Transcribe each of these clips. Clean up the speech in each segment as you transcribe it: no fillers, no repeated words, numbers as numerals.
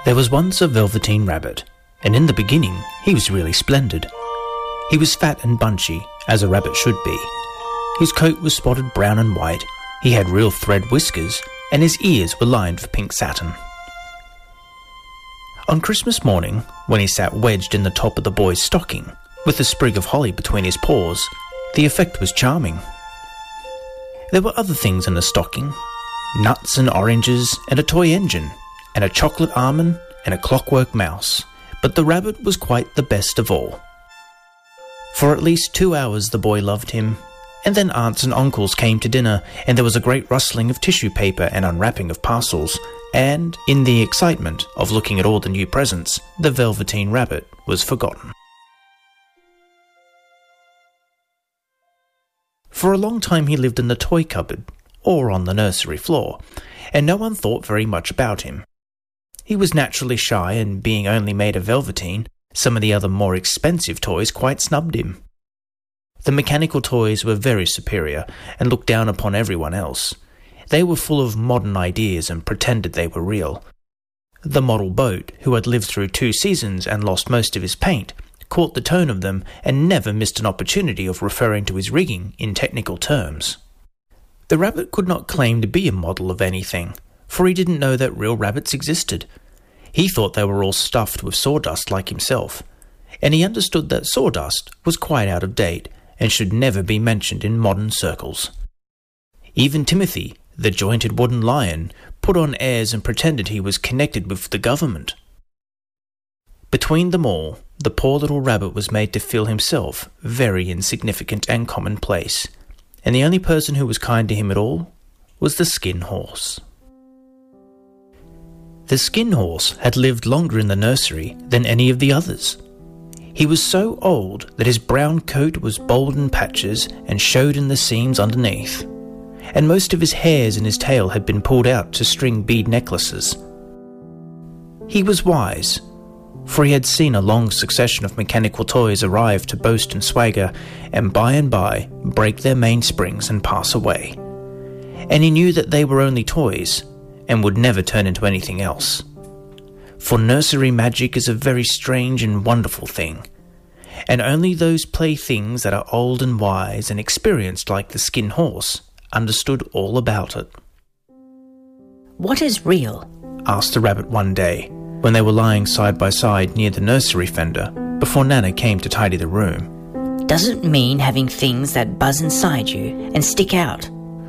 There was once a Velveteen Rabbit, and in the beginning he was really splendid. He was fat and bunchy, as a rabbit should be. His coat was spotted brown and white, he had real thread whiskers, and his ears were lined with pink satin. On Christmas morning, when he sat wedged in the top of the boy's stocking, with a sprig of holly between his paws, the effect was charming. There were other things in the stocking: nuts and oranges, and a toy engine, and a chocolate almond, and a clockwork mouse, but the rabbit was quite the best of all. For at least 2 hours the boy loved him, and then aunts and uncles came to dinner, and there was a great rustling of tissue paper and unwrapping of parcels, and, in the excitement of looking at all the new presents, the Velveteen Rabbit was forgotten. For a long time he lived in the toy cupboard, or on the nursery floor, and no one thought very much about him. He was naturally shy, and being only made of velveteen, some of the other more expensive toys quite snubbed him. The mechanical toys were very superior, and looked down upon everyone else. They were full of modern ideas and pretended they were real. The model boat, who had lived through 2 seasons and lost most of his paint, caught the tone of them and never missed an opportunity of referring to his rigging in technical terms. The rabbit could not claim to be a model of anything, for he didn't know that real rabbits existed. He thought they were all stuffed with sawdust like himself, and he understood that sawdust was quite out of date and should never be mentioned in modern circles. Even Timothy, the jointed wooden lion, put on airs and pretended he was connected with the government. Between them all, the poor little rabbit was made to feel himself very insignificant and commonplace, and the only person who was kind to him at all was the Skin Horse. The Skin Horse had lived longer in the nursery than any of the others. He was so old that his brown coat was bald in patches and showed in the seams underneath, and most of his hairs in his tail had been pulled out to string bead necklaces. He was wise, for he had seen a long succession of mechanical toys arrive to boast and swagger, and by break their mainsprings and pass away. And he knew that they were only toys, and would never turn into anything else. For nursery magic is a very strange and wonderful thing, and only those playthings that are old and wise and experienced like the Skin Horse understood all about it. "What is real?" asked the rabbit one day, when they were lying side by side near the nursery fender, before Nana came to tidy the room. "Doesn't mean having things that buzz inside you and stick out."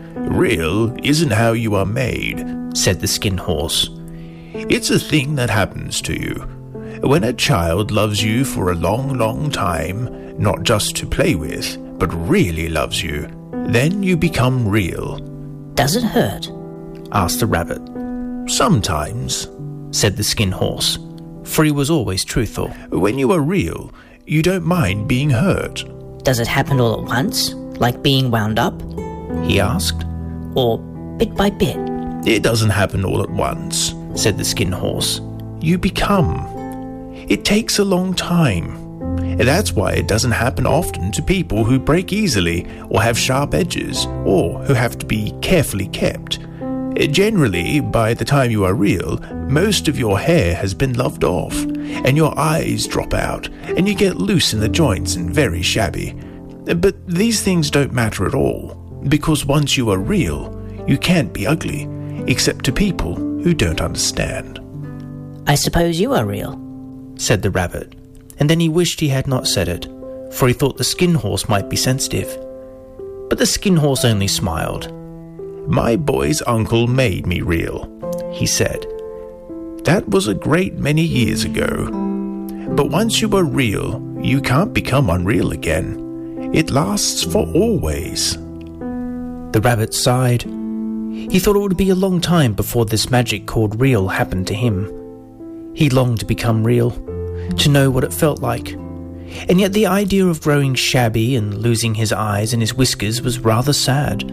"Real isn't how you are made," said the Skin Horse. "It's a thing that happens to you. When a child loves you for a long, long time, not just to play with, but really loves you, then you become real." "Does it hurt?" asked the rabbit. "Sometimes," said the Skin Horse, for he was always truthful. "When you are real, you don't mind being hurt." "Does it happen all at once, like being wound up?" he asked. "Or bit by bit?" "It doesn't happen all at once," said the Skin Horse. "You become. It takes a long time. That's why it doesn't happen often to people who break easily or have sharp edges or who have to be carefully kept. Generally, by the time you are real, most of your hair has been loved off, and your eyes drop out, and you get loose in the joints and very shabby. But these things don't matter at all, because once you are real, you can't be ugly, except to people who don't understand." "I suppose you are real," said the rabbit, and then he wished he had not said it, for he thought the Skin Horse might be sensitive. But the Skin Horse only smiled. "My boy's uncle made me real," he said. "That was a great many years ago. But once you are real, you can't become unreal again. It lasts for always." The rabbit sighed. He thought it would be a long time before this magic called real happened to him. He longed to become real, to know what it felt like. And yet the idea of growing shabby and losing his eyes and his whiskers was rather sad.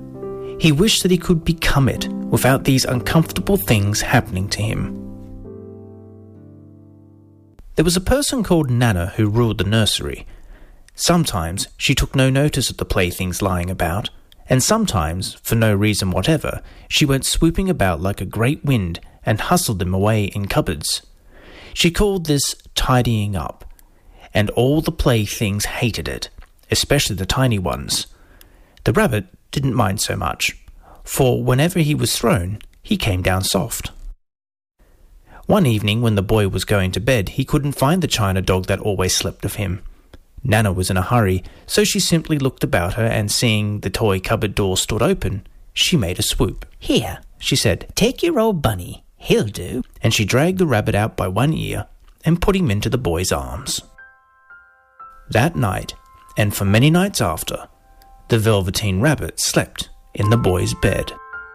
He wished that he could become it without these uncomfortable things happening to him. There was a person called Nana who ruled the nursery. Sometimes she took no notice of the playthings lying about, and sometimes, for no reason whatever, she went swooping about like a great wind and hustled them away in cupboards. She called this tidying up, and all the playthings hated it, especially the tiny ones. The rabbit didn't mind so much, for whenever he was thrown, he came down soft. One evening when the boy was going to bed, he couldn't find the china dog that always slept with him. Nana was in a hurry, so she simply looked about her, and seeing the toy cupboard door stood open, she made a swoop. Here, She said, take your old bunny. He'll do. and she dragged the rabbit out by one ear and put him into the boy's arms. That night, and for many nights after, the Velveteen Rabbit slept in the boy's bed.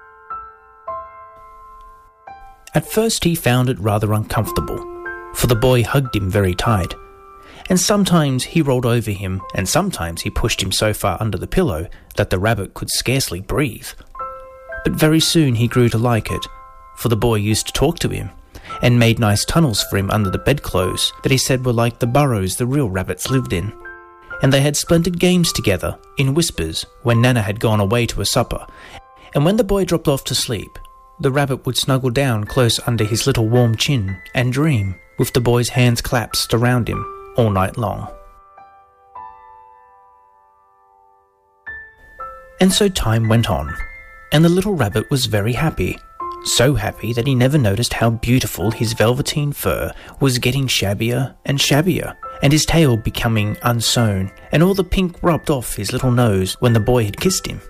At first he found it rather uncomfortable, for the boy hugged him very tight, and sometimes he rolled over him, and sometimes he pushed him so far under the pillow that the rabbit could scarcely breathe. But very soon he grew to like it, for the boy used to talk to him, and made nice tunnels for him under the bedclothes that he said were like the burrows the real rabbits lived in. And they had splendid games together, in whispers, when Nana had gone away to a supper, and when the boy dropped off to sleep, the rabbit would snuggle down close under his little warm chin and dream, with the boy's hands clasped around him all night long. And so time went on, and the little rabbit was very happy, so happy that he never noticed how beautiful his velveteen fur was getting shabbier and shabbier, and his tail becoming unsewn, and all the pink rubbed off his little nose when the boy had kissed him.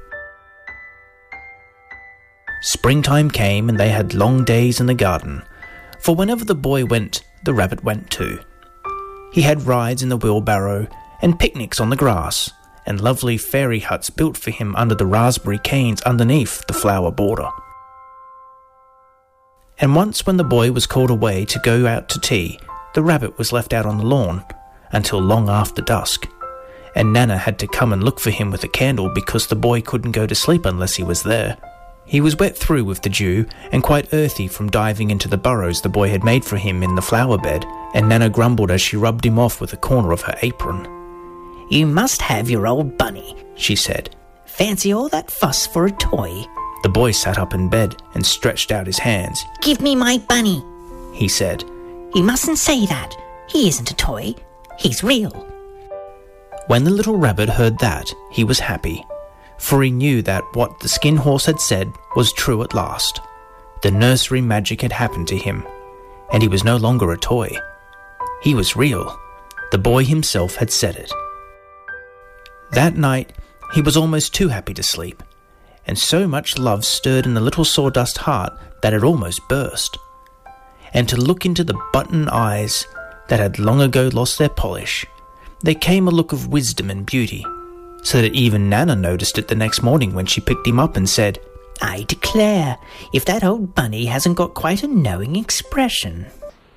Springtime came, and they had long days in the garden, for whenever the boy went, the rabbit went too. He had rides in the wheelbarrow, and picnics on the grass, and lovely fairy huts built for him under the raspberry canes underneath the flower border. And once when the boy was called away to go out to tea, the rabbit was left out on the lawn until long after dusk, and Nana had to come and look for him with a candle because the boy couldn't go to sleep unless he was there. He was wet through with the dew and quite earthy from diving into the burrows the boy had made for him in the flower bed, and Nana grumbled as she rubbed him off with a corner of her apron. You must have your old bunny, She said. Fancy all that fuss for a toy. The boy sat up in bed and stretched out his hands. Give me my bunny. He said, You mustn't say that. He isn't a toy. He's real. When the little rabbit heard that, he was happy, for he knew that what the skin horse had said was true at last. The nursery magic had happened to him, and he was no longer a toy. He was real. The boy himself had said it. That night, he was almost too happy to sleep, and so much love stirred in the little sawdust heart that it almost burst. And to look into the button eyes that had long ago lost their polish, there came a look of wisdom and beauty, so that even Nana noticed it the next morning when she picked him up and said, I declare, if that old bunny hasn't got quite a knowing expression.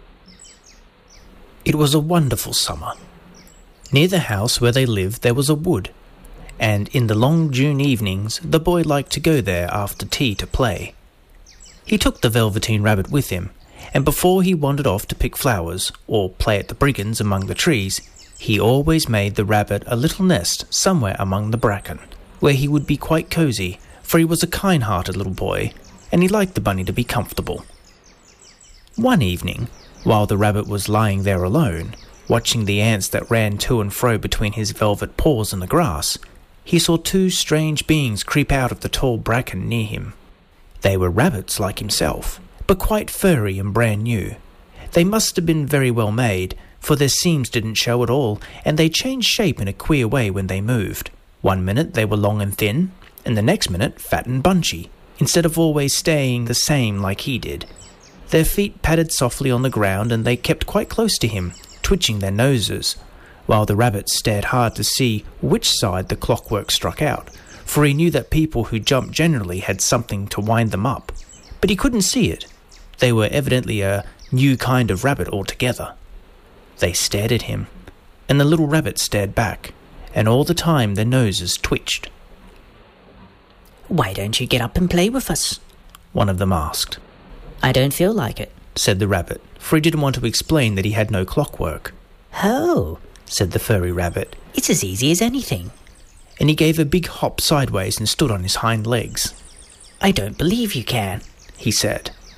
It was a wonderful summer. Near the house where they lived there was a wood, and in the long June evenings the boy liked to go there after tea to play. He took the Velveteen Rabbit with him, and before he wandered off to pick flowers or play at the brigands among the trees, he always made the rabbit a little nest somewhere among the bracken, where he would be quite cosy, for he was a kind-hearted little boy, and he liked the bunny to be comfortable. One evening, while the rabbit was lying there alone, watching the ants that ran to and fro between his velvet paws in the grass, he saw two strange beings creep out of the tall bracken near him. They were rabbits like himself, but quite furry and brand new. They must have been very well made, for their seams didn't show at all, and they changed shape in a queer way when they moved. One minute they were long and thin, and the next minute fat and bunchy, instead of always staying the same like he did. Their feet patted softly on the ground, and they kept quite close to him, twitching their noses, while the rabbit stared hard to see which side the clockwork struck out, for he knew that people who jumped generally had something to wind them up. But he couldn't see it. They were evidently a new kind of rabbit altogether. They stared at him, and the little rabbit stared back, and all the time their noses twitched. Why don't you get up and play with us? One of them asked. I don't feel like it, said the rabbit, for he didn't want to explain that he had no clockwork. Oh, said the furry rabbit. It's as easy as anything. And he gave a big hop sideways and stood on his hind legs. I don't believe you can, he said.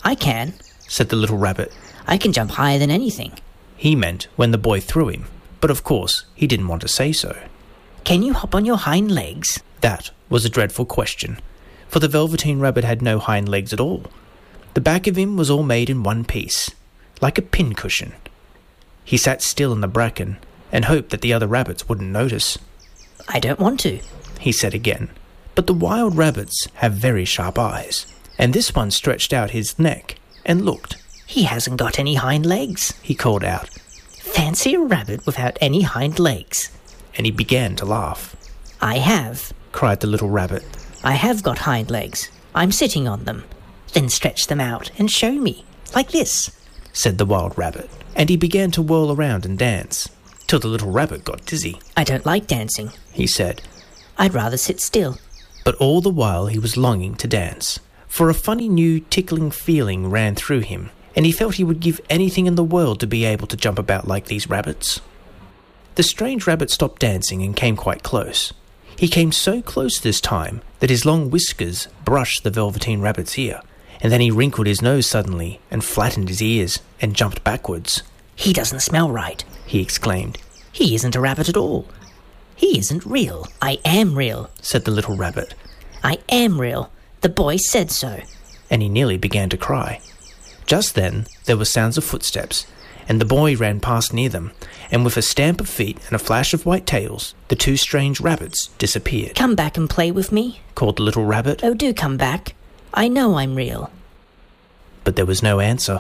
I can, said the little rabbit. I can jump higher than anything. He meant when the boy threw him, but of course he didn't want to say so. Can you hop on your hind legs? That was a dreadful question, for the Velveteen Rabbit had no hind legs at all. The back of him was all made in one piece, like a pincushion. He sat still in the bracken and hoped that the other rabbits wouldn't notice. I don't want to, he said again. But the wild rabbits have very sharp eyes, and this one stretched out his neck and looked. He hasn't got any hind legs, he called out. Fancy a rabbit without any hind legs. And he began to laugh. I have, cried the little rabbit. I have got hind legs. I'm sitting on them. Then stretch them out and show me, like this, said the wild rabbit. And he began to whirl around and dance, till the little rabbit got dizzy. I don't like dancing, he said. I'd rather sit still. But all the while he was longing to dance, for a funny new tickling feeling ran through him, and he felt he would give anything in the world to be able to jump about like these rabbits. The strange rabbit stopped dancing and came quite close. He came so close this time that his long whiskers brushed the Velveteen Rabbit's ear, and then he wrinkled his nose suddenly and flattened his ears and jumped backwards. He doesn't smell right, he exclaimed. He isn't a rabbit at all. He isn't real. I am real, said the little rabbit. I am real. The boy said so. And he nearly began to cry. Just then there were sounds of footsteps, and the boy ran past near them, and with a stamp of feet and a flash of white tails, the two strange rabbits disappeared. Come back and play with me, called the little rabbit. Oh, do come back. I know I'm real. But there was no answer.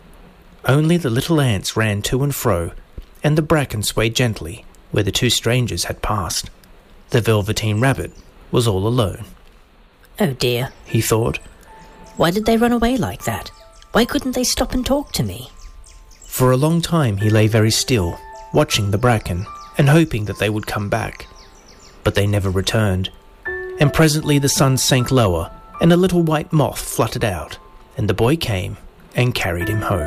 Only the little ants ran to and fro, and the bracken swayed gently where the two strangers had passed. The Velveteen Rabbit was all alone. Oh dear, he thought. Why did they run away like that? Why couldn't they stop and talk to me? For a long time he lay very still, watching the bracken and hoping that they would come back. But they never returned, and presently the sun sank lower and a little white moth fluttered out, and the boy came and carried him home.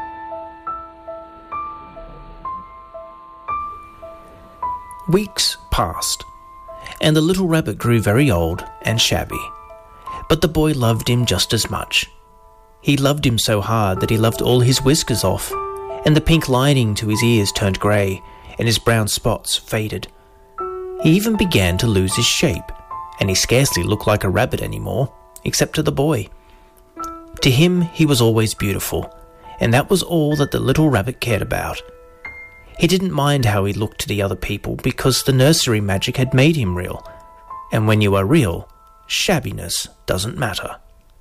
Weeks passed, and the little rabbit grew very old and shabby, but the boy loved him just as much. He loved him so hard that he loved all his whiskers off, and the pink lining to his ears turned grey, and his brown spots faded. He even began to lose his shape, and he scarcely looked like a rabbit anymore, except to the boy. To him he was always beautiful, and that was all that the little rabbit cared about. He didn't mind how he looked to the other people, because the nursery magic had made him real, and when you are real, shabbiness doesn't matter.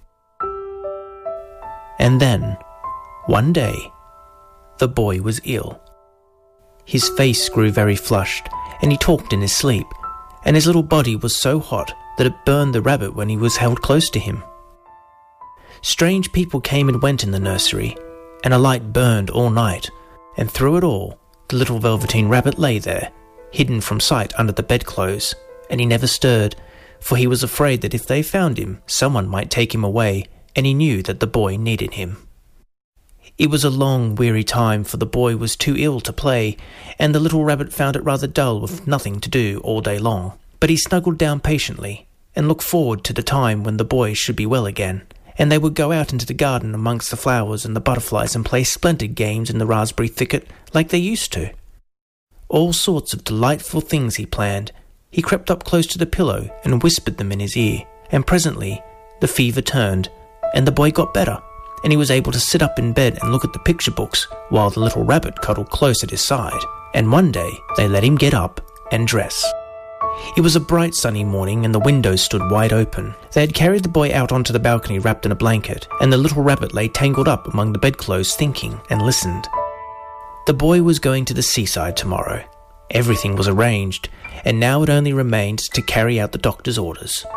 And then, one day, the boy was ill. His face grew very flushed, and he talked in his sleep, and his little body was so hot that it burned the rabbit when he was held close to him. Strange people came and went in the nursery, and a light burned all night, and through it all, the little Velveteen Rabbit lay there, hidden from sight under the bedclothes, and he never stirred, for he was afraid that if they found him, someone might take him away, and he knew that the boy needed him. It was a long, weary time, for the boy was too ill to play, and the little rabbit found it rather dull with nothing to do all day long. But he snuggled down patiently, and looked forward to the time when the boy should be well again, and they would go out into the garden amongst the flowers and the butterflies and play splendid games in the raspberry thicket like they used to. All sorts of delightful things he planned. He crept up close to the pillow and whispered them in his ear, and presently the fever turned, and the boy got better, and he was able to sit up in bed and look at the picture books while the little rabbit cuddled close at his side. And one day they let him get up and dress. It was a bright sunny morning, and the windows stood wide open. They had carried the boy out onto the balcony wrapped in a blanket, and the little rabbit lay tangled up among the bedclothes thinking and listened. The boy was going to the seaside tomorrow. Everything was arranged, and now it only remained to carry out the doctor's orders.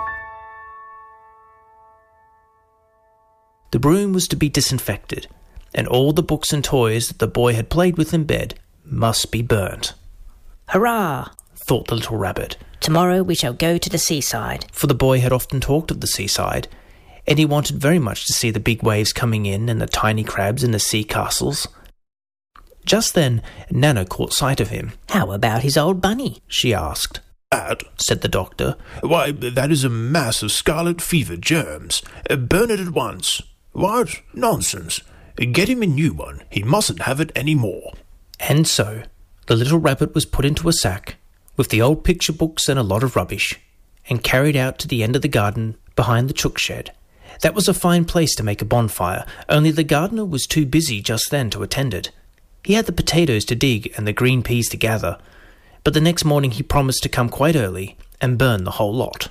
The room was to be disinfected, and all the books and toys that the boy had played with in bed must be burnt. Hurrah! Thought the little rabbit. Tomorrow we shall go to the seaside. For the boy had often talked of the seaside, and he wanted very much to see the big waves coming in and the tiny crabs in the sea castles. Just then Nana caught sight of him. How about his old bunny? She asked. That, said the doctor. Why, that is a mass of scarlet fever germs. Burn it at once. What? Nonsense. Get him a new one. He mustn't have it any more. And so, the little rabbit was put into a sack, with the old picture books and a lot of rubbish, and carried out to the end of the garden behind the chook shed. That was a fine place to make a bonfire, only the gardener was too busy just then to attend it. He had the potatoes to dig and the green peas to gather, but the next morning he promised to come quite early and burn the whole lot.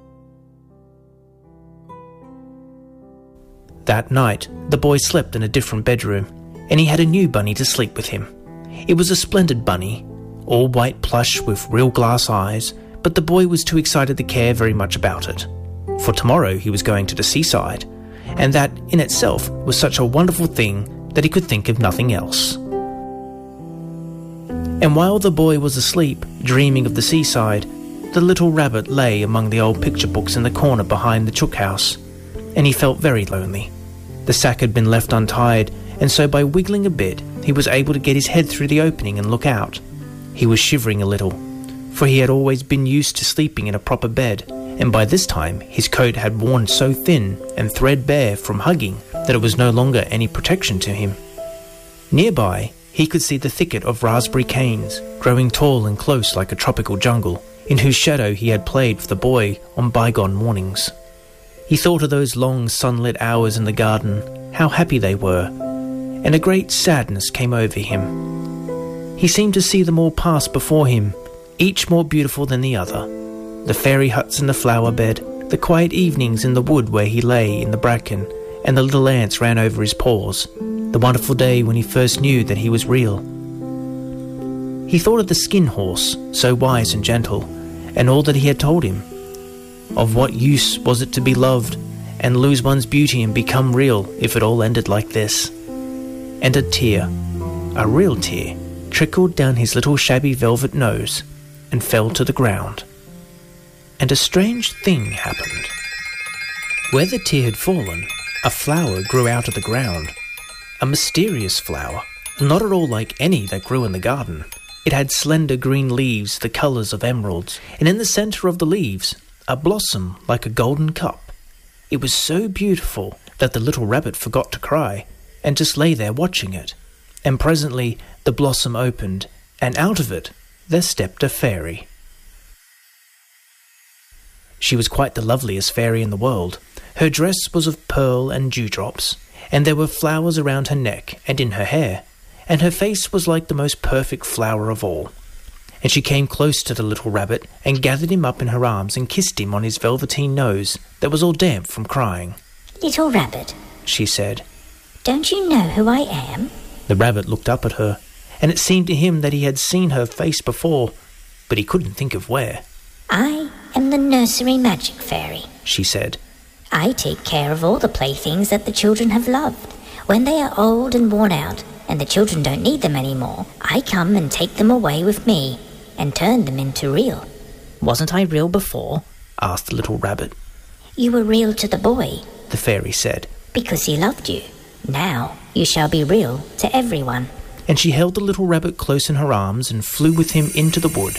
That night, the boy slept in a different bedroom, and he had a new bunny to sleep with him. It was a splendid bunny, all white plush with real glass eyes, but the boy was too excited to care very much about it. For tomorrow he was going to the seaside, and that in itself was such a wonderful thing that he could think of nothing else. And while the boy was asleep, dreaming of the seaside, the little rabbit lay among the old picture books in the corner behind the chook house, and he felt very lonely. The sack had been left untied, and so by wiggling a bit, he was able to get his head through the opening and look out. He was shivering a little, for he had always been used to sleeping in a proper bed, and by this time his coat had worn so thin and threadbare from hugging that it was no longer any protection to him. Nearby, he could see the thicket of raspberry canes, growing tall and close like a tropical jungle, in whose shadow he had played with the boy on bygone mornings. He thought of those long sunlit hours in the garden, how happy they were, and a great sadness came over him. He seemed to see them all pass before him, each more beautiful than the other. The fairy huts in the flower bed, the quiet evenings in the wood where he lay in the bracken, and the little ants ran over his paws, the wonderful day when he first knew that he was real. He thought of the skin horse, so wise and gentle, and all that he had told him. Of what use was it to be loved and lose one's beauty and become real if it all ended like this? And a tear, a real tear, trickled down his little shabby velvet nose and fell to the ground. And a strange thing happened. Where the tear had fallen, a flower grew out of the ground. A mysterious flower, not at all like any that grew in the garden. It had slender green leaves the colours of emeralds, and in the centre of the leaves, a blossom like a golden cup. It was so beautiful that the little rabbit forgot to cry, and just lay there watching it. And presently the blossom opened, and out of it there stepped a fairy. She was quite the loveliest fairy in the world. Her dress was of pearl and dewdrops, and there were flowers around her neck and in her hair, and her face was like the most perfect flower of all. And she came close to the little rabbit and gathered him up in her arms and kissed him on his velveteen nose that was all damp from crying. "Little rabbit," she said, "don't you know who I am?" The rabbit looked up at her, and it seemed to him that he had seen her face before, but he couldn't think of where. "I am the nursery magic fairy," she said. "I take care of all the playthings that the children have loved. When they are old and worn out, and the children don't need them anymore, I come and take them away with me, and turn them into real." "Wasn't I real before?" asked the little rabbit. "You were real to the boy," the fairy said, "because he loved you. Now you shall be real to everyone." And she held the little rabbit close in her arms and flew with him into the wood.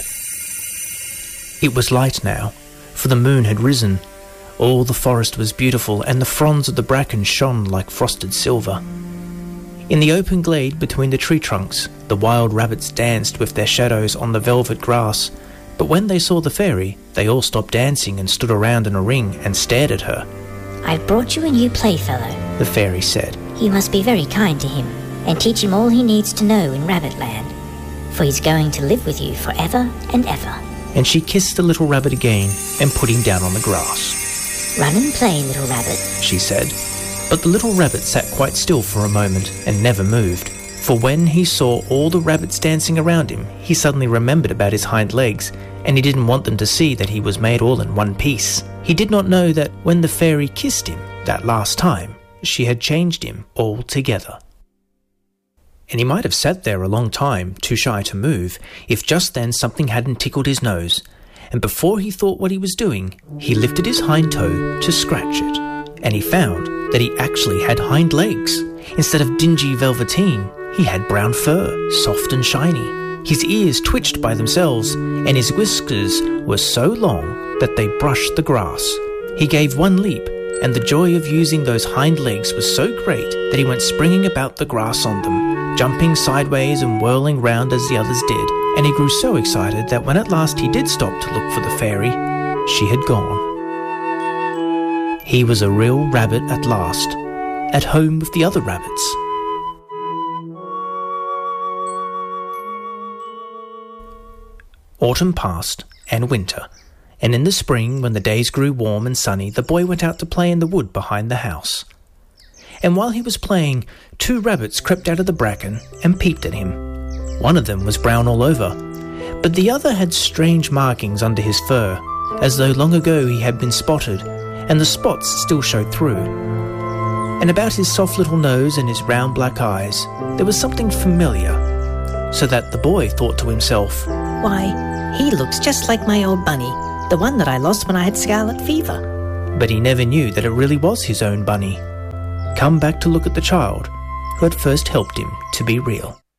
It was light now, for the moon had risen. All the forest was beautiful, and the fronds of the bracken shone like frosted silver. In the open glade between the tree trunks, the wild rabbits danced with their shadows on the velvet grass, but when they saw the fairy, they all stopped dancing and stood around in a ring and stared at her. "I've brought you a new playfellow," the fairy said. "You must be very kind to him, and teach him all he needs to know in Rabbitland, for he's going to live with you forever and ever." And she kissed the little rabbit again and put him down on the grass. "Run and play, little rabbit," she said. But the little rabbit sat quite still for a moment and never moved, for when he saw all the rabbits dancing around him, he suddenly remembered about his hind legs, and he didn't want them to see that he was made all in one piece. He did not know that when the fairy kissed him that last time, she had changed him altogether. And he might have sat there a long time, too shy to move, if just then something hadn't tickled his nose, and before he thought what he was doing, he lifted his hind toe to scratch it, and he found that he actually had hind legs. Instead of dingy velveteen, he had brown fur, soft and shiny. His ears twitched by themselves, and his whiskers were so long that they brushed the grass. He gave one leap, and the joy of using those hind legs was so great that he went springing about the grass on them, jumping sideways and whirling round as the others did, and he grew so excited that when at last he did stop to look for the fairy, she had gone. He was a real rabbit at last, at home with the other rabbits. Autumn passed, and winter, and in the spring, when the days grew warm and sunny, the boy went out to play in the wood behind the house. And while he was playing, 2 rabbits crept out of the bracken and peeped at him. One of them was brown all over, but the other had strange markings under his fur, as though long ago he had been spotted, and the spots still showed through. And about his soft little nose and his round black eyes, there was something familiar, so that the boy thought to himself, "Why, he looks just like my old bunny, the one that I lost when I had scarlet fever." But he never knew that it really was his own bunny, come back to look at the child who had first helped him to be real.